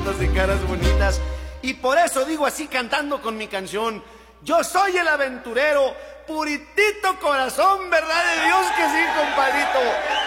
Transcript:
bonitas y caras bonitas. Y por eso digo así cantando con mi canción: yo soy el aventurero, puritito corazón, ¿verdad de Dios que sí, compadrito?